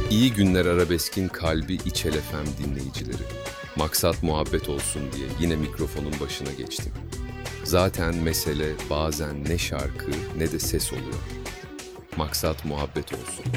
İyi Günler Arabesk'in kalbi İçel FM dinleyicileri. Maksat muhabbet olsun diye yine mikrofonun başına geçtim. Zaten mesele bazen ne şarkı ne de ses oluyor. Maksat muhabbet olsun.